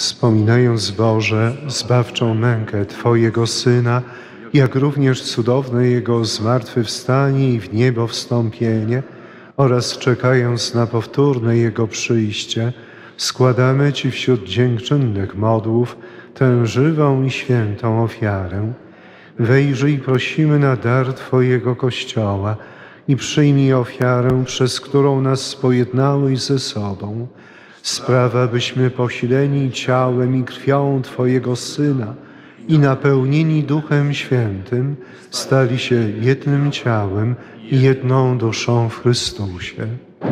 Wspominając, Boże, zbawczą mękę Twojego Syna, jak również cudowne Jego zmartwychwstanie i w niebo wstąpienie oraz czekając na powtórne Jego przyjście, składamy Ci wśród dziękczynnych modłów tę żywą i świętą ofiarę. Wejrzyj, prosimy, na dar Twojego Kościoła i przyjmij ofiarę, przez którą nas pojednałeś ze sobą. Sprawa, byśmy posileni ciałem i krwią Twojego Syna i napełnieni Duchem Świętym stali się jednym ciałem i jedną duszą w Chrystusie.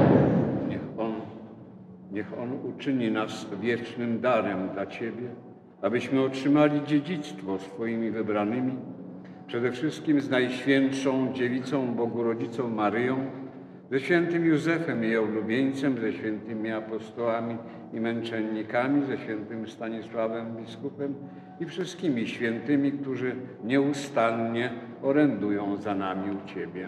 Niech On uczyni nas wiecznym darem dla Ciebie, abyśmy otrzymali dziedzictwo swoimi wybranymi, przede wszystkim z Najświętszą Dziewicą Bogu Rodzicą Maryją, ze świętym Józefem, jej ulubieńcem, ze świętymi apostołami i męczennikami, ze świętym Stanisławem biskupem i wszystkimi świętymi, którzy nieustannie orędują za nami u Ciebie.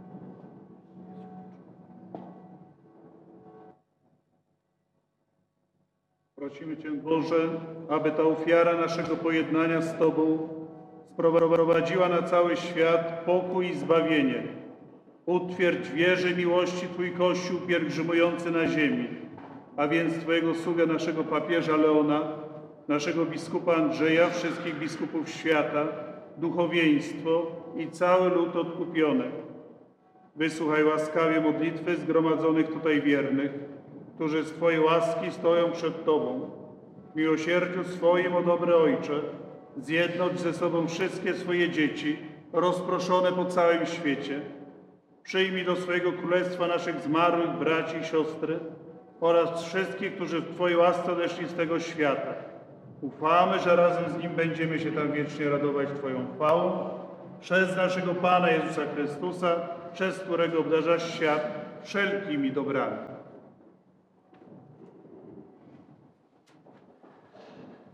Prosimy Cię, Boże, aby ta ofiara naszego pojednania z Tobą sprowadziła na cały świat pokój i zbawienie. Utwierdź wierze i miłości Twój Kościół pielgrzymujący na ziemi, a więc Twojego sługę, naszego papieża Leona, naszego biskupa Andrzeja, wszystkich biskupów świata, duchowieństwo i cały lud odkupiony. Wysłuchaj łaskawie modlitwy zgromadzonych tutaj wiernych, którzy z Twojej łaski stoją przed Tobą. W miłosierdziu swoim, o dobry Ojcze, zjednocz ze sobą wszystkie swoje dzieci, rozproszone po całym świecie. Przyjmij do swojego królestwa naszych zmarłych braci i siostry oraz wszystkich, którzy w Twojej łasce odeszli z tego świata. Ufamy, że razem z Nim będziemy się tam wiecznie radować Twoją chwałą. Przez naszego Pana Jezusa Chrystusa, przez którego obdarzasz świat wszelkimi dobrami.